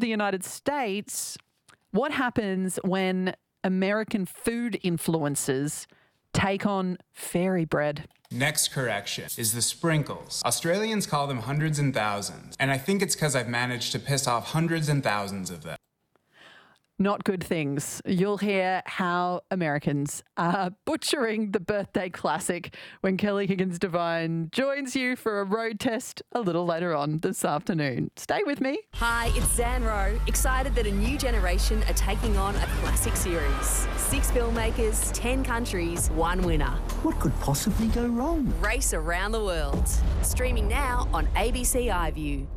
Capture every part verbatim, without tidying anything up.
the United States, what happens when American food influencers take on fairy bread? Next correction is the sprinkles. Australians call them hundreds and thousands, and I think it's because I've managed to piss off hundreds and thousands of them. Not good things. You'll hear how Americans are butchering the birthday classic when Kelly Higgins Devine joins you for a road test a little later on this afternoon. Stay with me. Hi, it's Zan Rowe. Excited that a new generation are taking on a classic series. Six filmmakers, ten countries, one winner. What could possibly go wrong? Race around the world. Streaming now on A B C iView.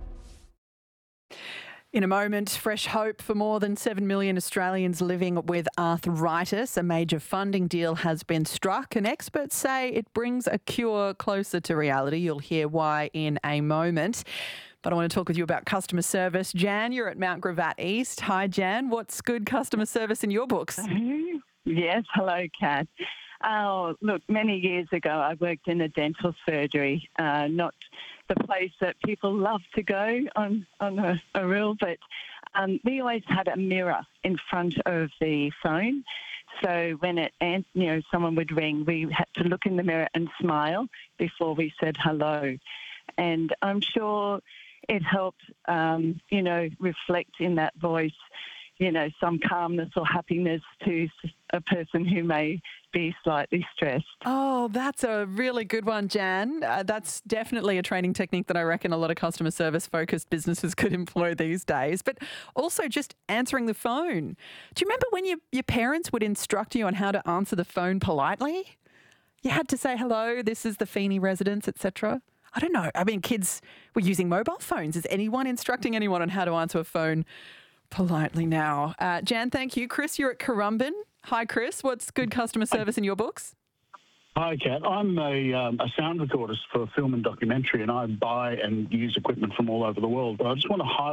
In a moment, fresh hope for more than seven million Australians living with arthritis. A major funding deal has been struck, and experts say it brings a cure closer to reality. You'll hear why in a moment. But I want to talk with you about customer service. Jan, you're at Mount Gravatt East. Hi, Jan. What's good customer service in your books? Yes, hello, Kat. Oh, look, many years ago I worked in a dental surgery, uh, not the place that people love to go on, on a, a real, but um, we always had a mirror in front of the phone. So when it, and you know, someone would ring, we had to look in the mirror and smile before we said hello. And I'm sure it helped, um, you know, reflect in that voice, you know, some calmness or happiness to a person who may be slightly stressed. Oh, that's a really good one, Jan. Uh, that's definitely a training technique that I reckon a lot of customer service focused businesses could employ these days. But also just answering the phone. Do you remember when you, your parents would instruct you on how to answer the phone politely? You had to say, hello, this is the Feeney residence, et cetera. I don't know. I mean, kids were using mobile phones. Is anyone instructing anyone on how to answer a phone politely now? Uh, Jan, thank you. Chris, you're at Currumbin. Hi, Chris. What's good customer service in your books? Hi, Kat. I'm a, um, a sound recordist for film and documentary, and I buy and use equipment from all over the world. But I just want to highlight